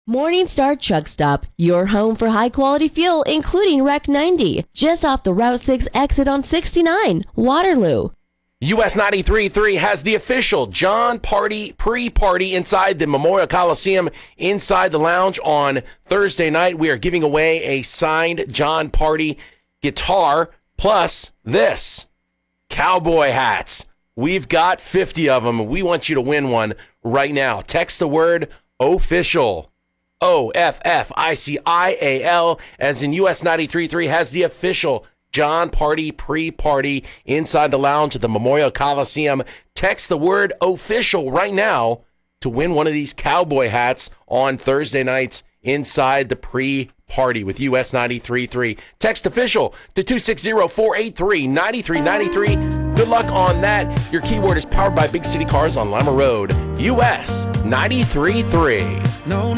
Morningstar Truck Stop, your home for high-quality fuel, including Rec 90, just off the Route 6 exit on 69, Waterloo. US 93.3 has the official John Party pre-party inside the Memorial Coliseum, inside the lounge on Thursday night. We are giving away a signed John Party guitar, plus this, cowboy hats. We've got 50 of them. We want you to win one right now. Text the word OFFICIAL. OFFICIAL, as in US 93.3 has the official John Party pre-party inside the lounge at the Memorial Coliseum. Text the word OFFICIAL right now to win one of these cowboy hats on Thursday nights inside the pre-party with US 93.3. Text OFFICIAL to 260-483-9393. Good luck on that. Your keyword is powered by Big City Cars on Lima Road. US 93.3. No,